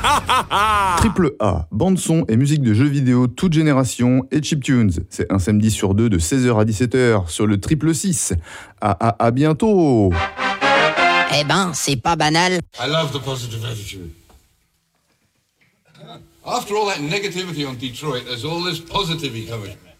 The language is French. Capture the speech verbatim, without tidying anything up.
Triple A, bande son et musique de jeux vidéo toute génération et chiptunes. C'est un samedi sur deux de seize heures à dix-sept heures sur le Triple six. À, à, à bientôt. Eh ben, c'est pas banal. I love the positive attitude. After all that negativity on Detroit, there's all this positivity coming.